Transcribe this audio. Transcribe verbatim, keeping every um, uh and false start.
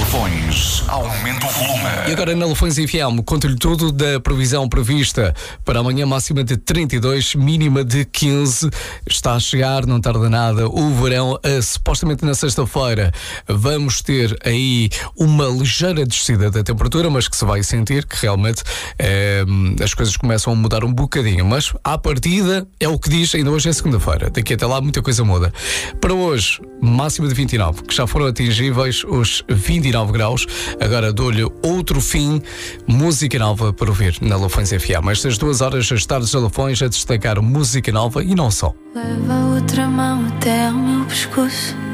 Lafões, aumente o volume. E agora na Lafões F M, conto-lhe tudo da previsão prevista para amanhã, máxima de trinta e dois, mínima de quinze. Está a chegar, não tarda nada, o verão. Uh, supostamente na sexta-feira vamos ter aí uma ligeira descida da temperatura, mas que se vai sentir que realmente uh, as coisas começam a mudar um bocadinho. Mas à partida é o que diz, ainda hoje é segunda-feira. Daqui até lá muita coisa muda. Para hoje, máxima de vinte e nove, que já foram atingíveis os vinte e nove graus. Agora dou-lhe outro fim, música nova para ouvir na Lafões F M. Estas duas horas, as tardes da Lafões, a destacar música nova e não só. Leva a outra mão até ao meu pescoço.